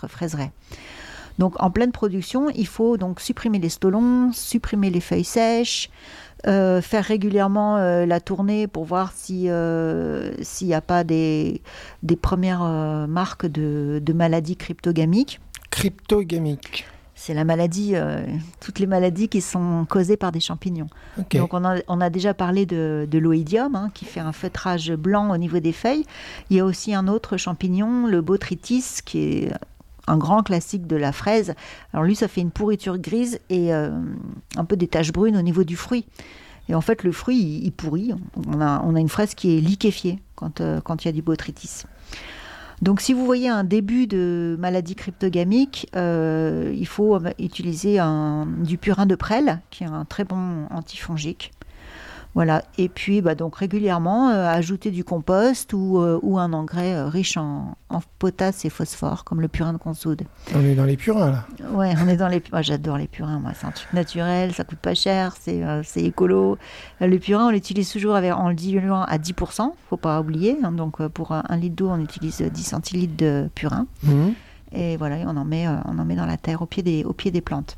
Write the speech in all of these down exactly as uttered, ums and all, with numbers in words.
votre fraiseraie. Donc en pleine production, il faut donc supprimer les stolons, supprimer les feuilles sèches, euh, faire régulièrement euh, la tournée pour voir si, euh, s'il n'y a pas des, des premières euh, marques de, de maladies cryptogamiques. Cryptogamiques. C'est la maladie, euh, toutes les maladies qui sont causées par des champignons. Okay. Donc on a, on a déjà parlé de, de l'oïdium, hein, qui fait un feutrage blanc au niveau des feuilles. Il y a aussi un autre champignon, le botrytis, qui est un grand classique de la fraise. Alors lui, ça fait une pourriture grise et euh, un peu des taches brunes au niveau du fruit. Et en fait, le fruit, il, il pourrit. On a, on a une fraise qui est liquéfiée quand, euh, quand il y a du botrytis. Donc, si vous voyez un début de maladie cryptogamique, euh, il faut utiliser un, du purin de prêle, qui est un très bon antifongique. Voilà. Et puis, bah, donc, régulièrement, euh, ajouter du compost ou, euh, ou un engrais euh, riche en, en potasse et phosphore, comme le purin de consoude. On est dans les purins, là. Ouais, on est dans les... Moi, j'adore les purins, moi. C'est un truc naturel, ça coûte pas cher, c'est, euh, c'est écolo. Le purin, on l'utilise toujours avec, en le diluant à dix pour cent, faut pas oublier. Hein. Donc, euh, pour un, un litre d'eau, on utilise dix centilitres de purin. Mmh. Et voilà, on en met, euh, on en met dans la terre, au pied des, au pied des plantes.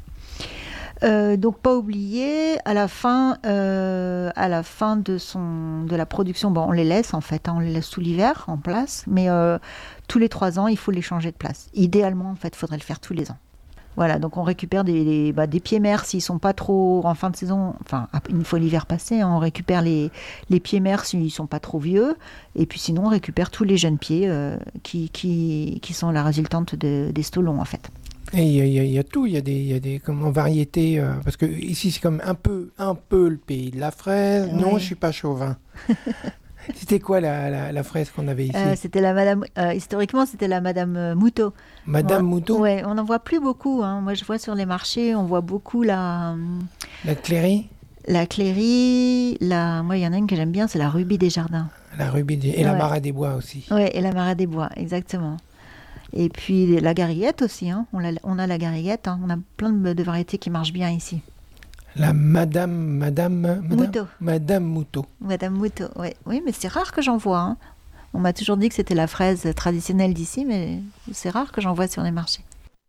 Euh, donc pas oublier, à la fin, euh, à la fin de, son, de la production, bon, on les laisse en fait, hein, on les laisse tout l'hiver en place, mais euh, tous les trois ans, il faut les changer de place. Idéalement, en fait, il faudrait le faire tous les ans. Voilà, donc on récupère des, des, bah, des pieds mères s'ils ne sont pas trop en fin de saison, enfin une fois l'hiver passé, hein, on récupère les, les pieds mères s'ils ne sont pas trop vieux, et puis sinon on récupère tous les jeunes pieds euh, qui, qui, qui sont la résultante de, des stolons en fait. Et il y, y, y a tout, il y a des, y a des comment, variétés, euh, parce que ici c'est comme un peu, un peu le pays de la fraise. Oui. Non, je suis pas chauvin. C'était quoi la, la, la fraise qu'on avait ici? euh, C'était la Madame. Euh, historiquement, c'était la Madame Moutot. Madame on, Moutot. Ouais, on n'en voit plus beaucoup. Hein. Moi, je vois sur les marchés, on voit beaucoup la. La Cléry. La Cléry, la. Moi, il y en a une que j'aime bien, c'est la Rubis des Jardins. La Rubis des... et ouais. La Marat des Bois aussi. Oui, et la Marat des Bois, exactement. Et puis la gariguette aussi, hein. on, a, on a la gariguette, hein. On a plein de, de variétés qui marchent bien ici. La Madame, Madame, Madame Moutot. Madame Moutot. Madame Moutot, ouais. Oui, mais c'est rare que j'en vois. Hein. On m'a toujours dit que c'était la fraise traditionnelle d'ici, mais c'est rare que j'en vois sur les marchés.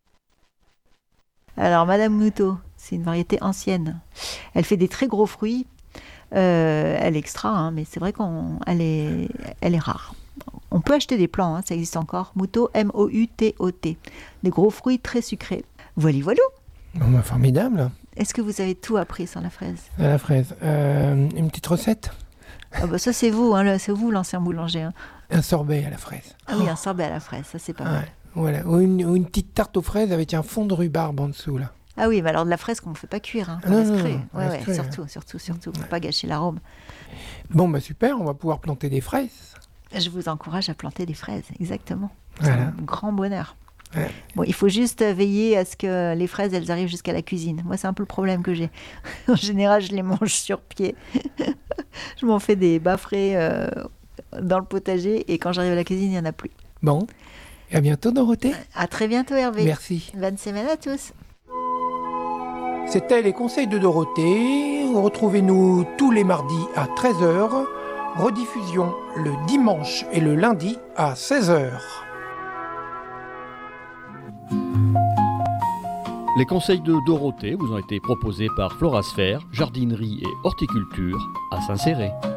Alors Madame Moutot, c'est une variété ancienne. Elle fait des très gros fruits. Euh, elle est extra, hein, mais c'est vrai qu'elle est, elle est rare. On peut acheter des plants, hein, ça existe encore. Moutot, M O U T O T. Des gros fruits très sucrés. Voilà, voilà. Bon, bah, formidable. Est-ce que vous avez tout appris sur la fraise? À la fraise. Euh, une petite recette? Ah bah ça, c'est vous, hein, là, c'est vous l'ancien boulanger. Hein. Un sorbet à la fraise. Ah oui, un sorbet à la fraise, ça c'est pas ah, mal. Voilà. Ou une, ou une petite tarte aux fraises avec un fond de rhubarbe en dessous, là. Ah oui, mais alors de la fraise qu'on ne fait pas cuire. Hein, non, non, ouais, non, ouais, crue, surtout, surtout, surtout, pour ne pas gâcher l'arôme. Bon, bah super, on va pouvoir planter des fraises. Je vous encourage à planter des fraises, exactement. Voilà. C'est un grand bonheur. Ouais. Bon, il faut juste veiller à ce que les fraises, elles arrivent jusqu'à la cuisine. Moi, c'est un peu le problème que j'ai. En général, je les mange sur pied. Je m'en fais des bafrés euh, dans le potager et quand j'arrive à la cuisine, il n'y en a plus. Bon, et à bientôt Dorothée. À très bientôt Hervé. Merci. Bonne semaine à tous. C'était les conseils de Dorothée. Retrouvez-nous tous les mardis à treize heures. Rediffusion le dimanche et le lundi à seize heures. Les conseils de Dorothée vous ont été proposés par Florasphère, jardinerie et horticulture à Saint-Céré.